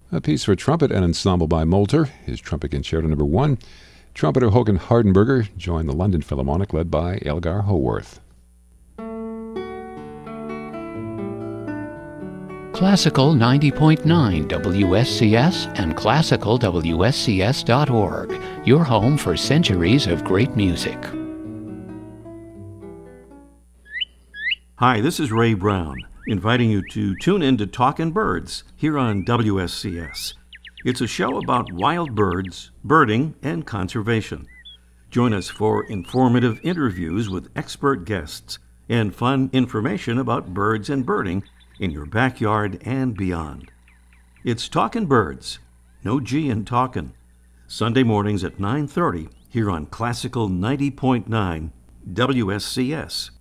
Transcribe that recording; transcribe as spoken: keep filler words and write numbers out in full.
A piece for trumpet and ensemble by Moulter. His trumpet concerto number one. Trumpeter Håkan Hardenberger joined the London Philharmonic led by Elgar Howarth. Classical ninety point nine W S C S and classical W S C S dot org, your home for centuries of great music. Hi, this is Ray Brown, inviting you to tune in to Talkin' Birds here on W S C S. It's a show about wild birds, birding, and conservation. Join us for informative interviews with expert guests and fun information about birds and birding in your backyard and beyond. It's Talkin' Birds, no G in talkin', Sunday mornings at nine thirty here on Classical ninety point nine W S C S.